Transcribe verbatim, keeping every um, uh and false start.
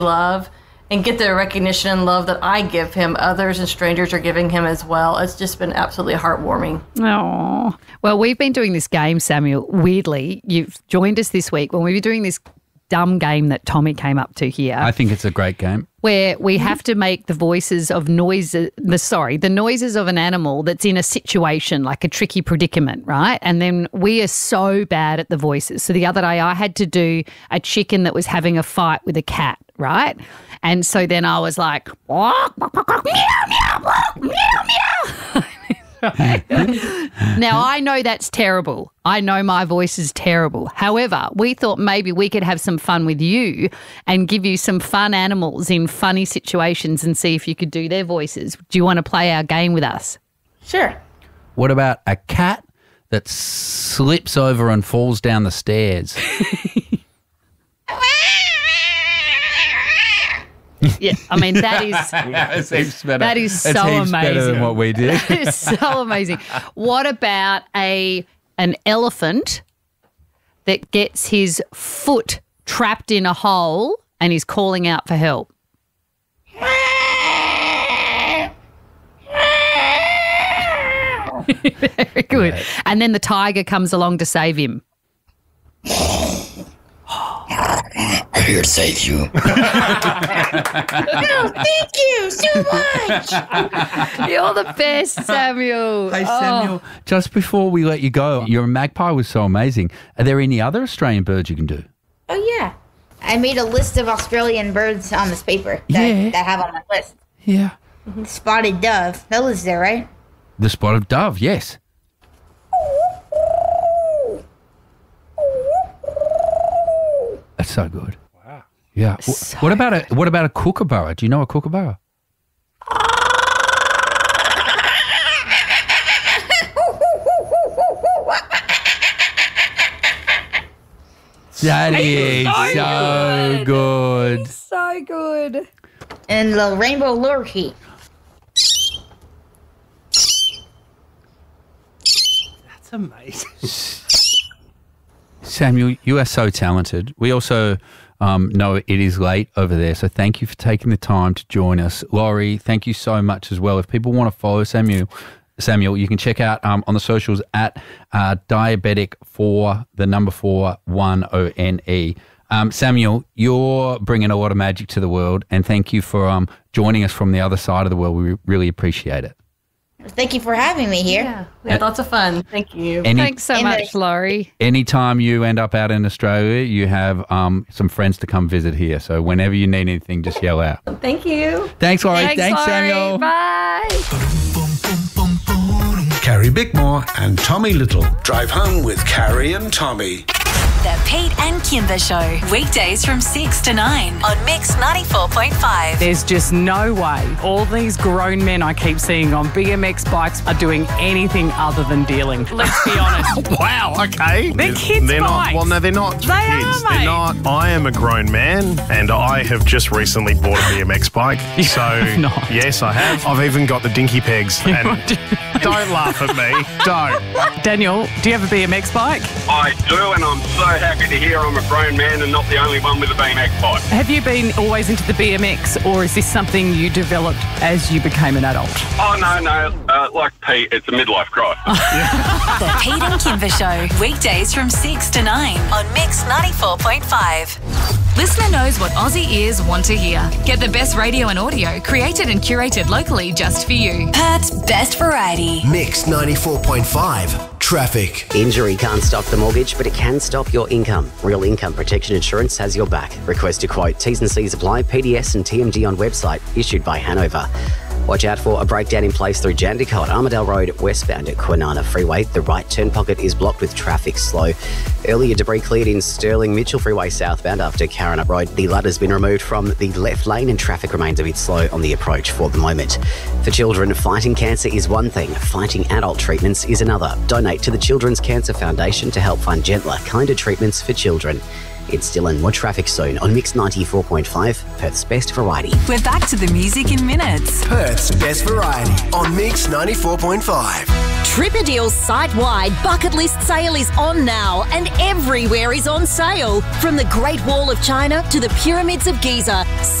love and get the recognition and love that I give him, others and strangers are giving him as well. It's just been absolutely heartwarming. Oh, well, we've been doing this game, Samuel. Weirdly, you've joined us this week when we were doing this dumb game that Tommy came up to here. I think it's a great game. Where we have to make the voices of noises, the sorry, the noises of an animal that's in a situation, like a tricky predicament, right? And then we are so bad at the voices. So the other day I had to do a chicken that was having a fight with a cat, right? And so then I was like, meow, meow, meow, meow. Now, I know that's terrible. I know my voice is terrible. However, we thought maybe we could have some fun with you and give you some fun animals in funny situations and see if you could do their voices. Do you want to play our game with us? Sure. What about a cat that slips over and falls down the stairs? Yeah, I mean, that is yeah, it seems better. That is it's so heaps amazing. better than what we did. That is so amazing. What about a an elephant that gets his foot trapped in a hole and is calling out for help? Very good. Right. And then the tiger comes along to save him. I'm here to save you. Oh, thank you so much. You're the best, Samuel. Hey, Samuel, oh. just before we let you go, your magpie was so amazing. Are there any other Australian birds you can do? Oh, yeah. I made a list of Australian birds on this paper that, yeah. that I have on my list. Yeah. Spotted dove. That was there, right? The spotted dove, yes. That's so good. Wow. Yeah. So what about a what about a kookaburra? Do you know a kookaburra? That is so good. So good. And the rainbow lorikeet. That's amazing. Samuel, you are so talented. We also um, know it is late over there, so thank you for taking the time to join us. Laurie, thank you so much as well. If people want to follow Samuel, Samuel, you can check out um, on the socials at uh, diabetic four, the number four, one O N E. Um, Samuel, you're bringing a lot of magic to the world, and thank you for um, joining us from the other side of the world. We really appreciate it. Thank you for having me here. Yeah, we had lots of fun. Thank you. Any, Thanks so And much, the- Laurie. Anytime you end up out in Australia, you have um, some friends to come visit here. So whenever you need anything, just yell out. Thank you. Thanks, Laurie. Thanks, Thanks, Laurie. Samuel. Bye. Carrie Bickmore and Tommy Little drive home with Carrie and Tommy. The Pete and Kimber Show, weekdays from six to nine on Mix ninety-four point five. There's just no way all these grown men I keep seeing on B M X bikes are doing anything other than dealing. Let's be honest. Wow, okay. They're kids' They're bikes. not, well, no, they're not They kids. are, They're mate. not. I am a grown man and I have just recently bought a B M X bike. So, not. yes, I have. I've even got the dinky pegs. And don't laugh at me. Don't. Daniel, do you have a B M X bike? I do, and I'm so happy to hear I'm a grown man and not the only one with a B M X bike. Have you been always into the B M X, or is this something you developed as you became an adult? Oh, no, no. Uh, like Pete, it's a midlife crisis. The Pete and Kimber Show, weekdays from six to nine on Mix ninety-four point five. Listener knows what Aussie ears want to hear. Get the best radio and audio created and curated locally just for you. Perth's best variety. Mix ninety-four point five. Traffic. Injury can't stop the mortgage, but it can stop your income. Real Income Protection Insurance has your back. Request a quote. T's and C's apply. P D S and T M D on website. Issued by Hanover. Watch out for a breakdown in place through Jandakot, Armidale Road, westbound at Kwinana Freeway. The right turn pocket is blocked with traffic slow. Earlier debris cleared in Stirling Mitchell Freeway southbound after Karrinyup Road. The ladder's been removed from the left lane and traffic remains a bit slow on the approach for the moment. For children, fighting cancer is one thing, fighting adult treatments is another. Donate to the Children's Cancer Foundation to help find gentler, kinder treatments for children. It's Dylan. More traffic soon on Mix ninety-four point five, Perth's best variety. We're back to the music in minutes. Perth's best variety on Mix ninety-four point five. Tripadeal's site-wide bucket list sale is on now and everywhere is on sale. From the Great Wall of China to the Pyramids of Giza.